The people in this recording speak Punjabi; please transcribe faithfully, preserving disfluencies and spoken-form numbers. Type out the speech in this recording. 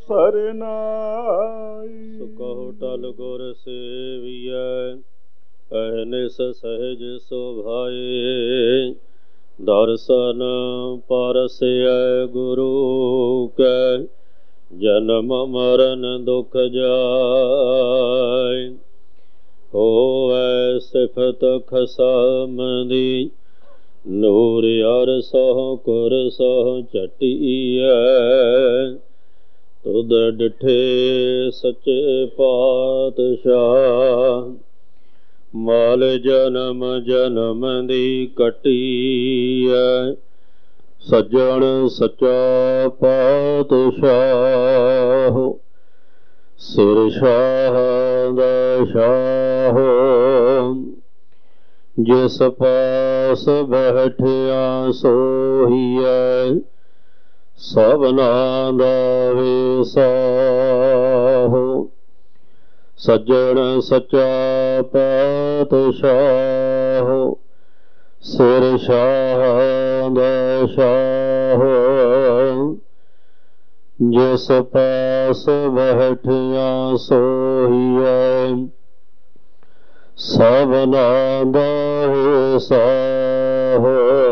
ਸਰਨਾਈ। ਸੁਕਹੁ ਟਲ ਗੁਰ ਸੇਵੀਐ, ਅਹਨਿਸ ਸਹਿਜ ਸੁਭਾਏ। ਦਰਸ਼ਨ ਪਰਸੈ ਗੁਰੂ ਕੈ, ਜਨਮ ਮਰਨ ਦੁਖ ਜਾਇ। ਹੋਵੈ ਸਿਫਤ ਖਸਮ ਦੀ, ਨੂਰ ਅਰਸਹੁ ਕੁਰਸਹੁ ਝਟੀਐ। ਤੁਧ ਡਿਠੇ ਸੱਚੇ ਪਾਤਸ਼ਾਹ, ਮਾਲ ਜਨਮ ਜਨਮ ਦੀ ਕੱਟੀਐ। ਸੱਜਣ ਸੱਚਾ ਪਾਤਸ਼ਾਹ, ਸਿਰ ਸ਼ਾਹ ਦਾ ਸ਼ਾਹ। ਜਿਸ ਪਾਸ ਬੈਠਿਆ ਸੋਹੀਐ, ਸਭਨਾ ਦਾ ਵਿਸਾਹ। ਸੱਜਣ ਸੱਚਾ ਪਾਤਸ਼ਾਹ, ਸਿਰ ਸ਼ਾਹ ਦਾ ਸ਼ਾਹ। ਜਿਸ ਪਾਸ ਬੈਠਿਆ ਸੋਹੀਐ, ਸਭਨਾ ਦਾ ਵਿਸਾਹ।